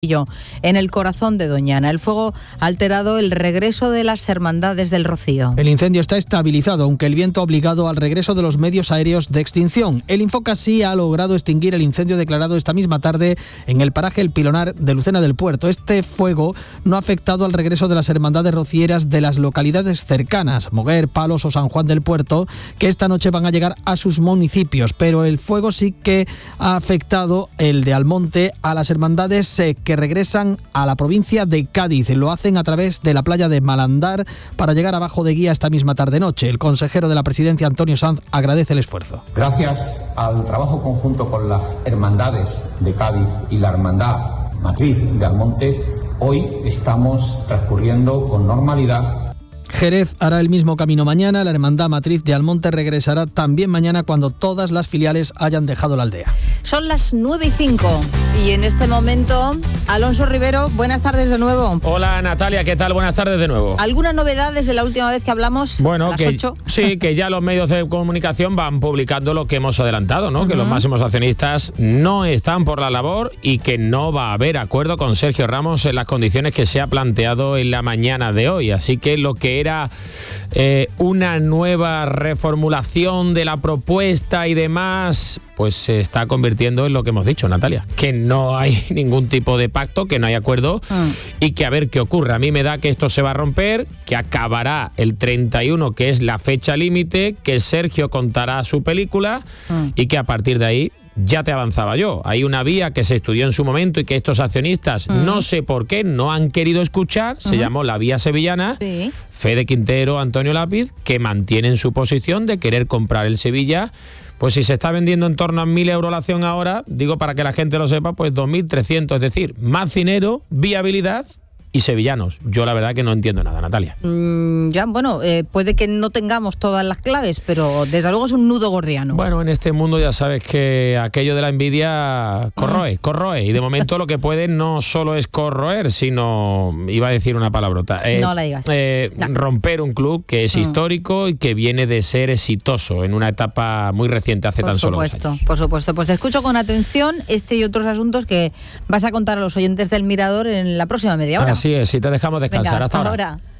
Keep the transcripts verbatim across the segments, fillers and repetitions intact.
en el corazón de Doñana. El fuego ha alterado el regreso de las hermandades del Rocío. El incendio está estabilizado, aunque el viento ha obligado al regreso de los medios aéreos de extinción. El Infoca sí ha logrado extinguir el incendio declarado esta misma tarde en el paraje El Pilonar de Lucena del Puerto. Este fuego no ha afectado al regreso de las hermandades rocieras de las localidades cercanas, Moguer, Palos o San Juan del Puerto, que esta noche van a llegar a sus municipios, pero el fuego sí que ha afectado, el de Almonte, a las hermandades eh, que que regresan a la provincia de Cádiz. Lo hacen a través de la playa de Malandar para llegar a Bajo de Guía esta misma tarde-noche. El consejero de la presidencia, Antonio Sanz, agradece el esfuerzo. Gracias al trabajo conjunto con las hermandades de Cádiz y la hermandad matriz de Almonte, hoy estamos transcurriendo con normalidad. Jerez hará el mismo camino mañana. La hermandad matriz de Almonte regresará también mañana cuando todas las filiales hayan dejado la aldea. Son las nueve y cinco y en este momento, Alonso Rivero, buenas tardes de nuevo. Hola Natalia, ¿qué tal? Buenas tardes de nuevo. ¿Alguna novedad desde la última vez que hablamos? Bueno, a las que ocho? Sí, que ya los medios de comunicación van publicando lo que hemos adelantado, ¿no? Uh-huh. Que los máximos accionistas no están por la labor y que no va a haber acuerdo con Sergio Ramos en las condiciones que se ha planteado en la mañana de hoy. Así que lo que era eh, una nueva reformulación de la propuesta y demás, pues se está convirtiendo en lo que hemos dicho, Natalia, que no hay ningún tipo de pacto, que no hay acuerdo mm. y que a ver qué ocurre. A mí me da que esto se va a romper, que acabará el treinta y uno, que es la fecha límite, que Sergio contará su película mm. y que a partir de ahí, ya te avanzaba yo, hay una vía que se estudió en su momento y que estos accionistas, uh-huh. no sé por qué, no han querido escuchar, uh-huh. se llamó la vía sevillana, sí. Fede Quintero, Antonio Lápiz, que mantienen su posición de querer comprar el Sevilla. Pues si se está vendiendo en torno a mil euros la acción ahora, digo para que la gente lo sepa, pues dos mil trescientos, es decir, más dinero, viabilidad y sevillanos. Yo la verdad que no entiendo nada, Natalia. Mm, ya, bueno, eh, puede que no tengamos todas las claves, pero desde luego es un nudo gordiano. Bueno, en este mundo ya sabes que aquello de la envidia corroe, mm. corroe, y de momento lo que puede no solo es corroer, sino, iba a decir una palabrota, eh, no la digas. Eh, no. romper un club que es mm. histórico y que viene de ser exitoso en una etapa muy reciente, hace por tan supuesto, solo dos años. Por supuesto, pues te escucho con atención este y otros asuntos que vas a contar a los oyentes del Mirador en la próxima media hora. Así es, si te dejamos descansar. Venga, hasta, hasta ahora. ahora.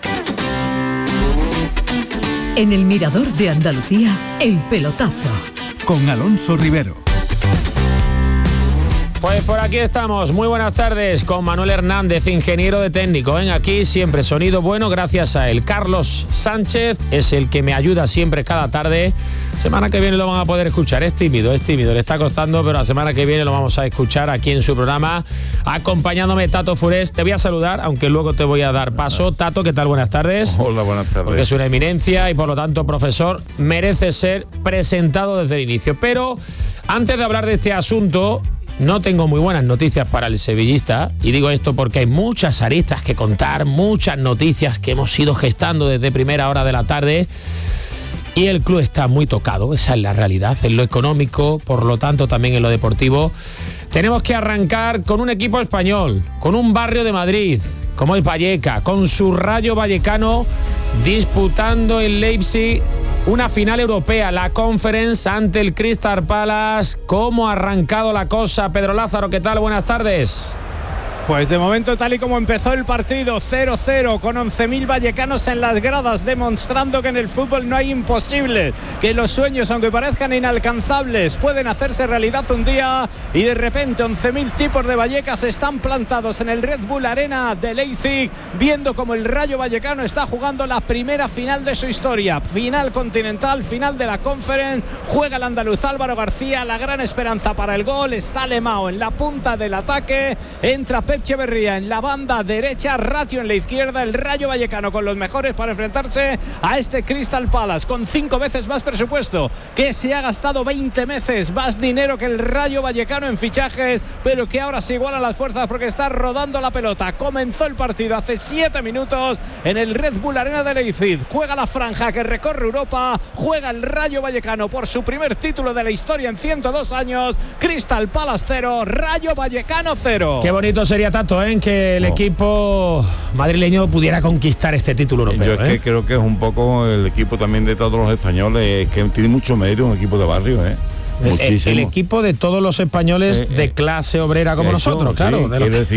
En el Mirador de Andalucía, El Pelotazo. Con Alonso Rivero. Pues por aquí estamos, muy buenas tardes, con Manuel Hernández, ingeniero de técnico. Ven aquí, siempre sonido bueno, gracias a él. Carlos Sánchez es el que me ayuda siempre cada tarde. Semana que viene lo van a poder escuchar, es tímido, es tímido, le está costando, pero la semana que viene lo vamos a escuchar aquí en su programa. Acompañándome Tato Furés, te voy a saludar, aunque luego te voy a dar paso. Tato, ¿qué tal? Buenas tardes. Hola, buenas tardes. Porque es una eminencia y por lo tanto, profesor, merece ser presentado desde el inicio. Pero antes de hablar de este asunto, no tengo muy buenas noticias para el sevillista, y digo esto porque hay muchas aristas que contar, muchas noticias que hemos ido gestando desde primera hora de la tarde, y el club está muy tocado, esa es la realidad, en lo económico, por lo tanto también en lo deportivo. Tenemos que arrancar con un equipo español, con un barrio de Madrid, como es Valleca, con su Rayo Vallecano disputando en Leipzig una final europea, la Conference ante el Crystal Palace. ¿Cómo ha arrancado la cosa? Pedro Lázaro, ¿qué tal? Buenas tardes. Pues de momento, tal y como empezó el partido, cero cero, con once mil vallecanos en las gradas, demostrando que en el fútbol no hay imposible, que los sueños, aunque parezcan inalcanzables, pueden hacerse realidad un día, y de repente once mil tipos de Vallecas están plantados en el Red Bull Arena de Leipzig, viendo como el Rayo Vallecano está jugando la primera final de su historia, final continental, final de la Conference. Juega el andaluz Álvaro García, la gran esperanza para el gol, está Lemao en la punta del ataque, entra Pep Echeverría en la banda derecha, Ratio en la izquierda, el Rayo Vallecano con los mejores para enfrentarse a este Crystal Palace, con cinco veces más presupuesto, que se ha gastado veinte veces más dinero que el Rayo Vallecano en fichajes, pero que ahora se igualan las fuerzas porque está rodando la pelota. Comenzó el partido hace siete minutos en el Red Bull Arena de Leipzig, juega la franja que recorre Europa, juega el Rayo Vallecano por su primer título de la historia en ciento dos años, Crystal Palace cero, Rayo Vallecano cero. Qué bonito sería, tanto en ¿eh? que el no. equipo madrileño pudiera conquistar este título europeo. Yo es ¿eh? que creo que es un poco el equipo también de todos los españoles, que tiene mucho mérito, un equipo de barrio, ¿eh? El, el equipo de todos los españoles eh, de clase obrera como eso, nosotros, claro. Sí, de lo, decir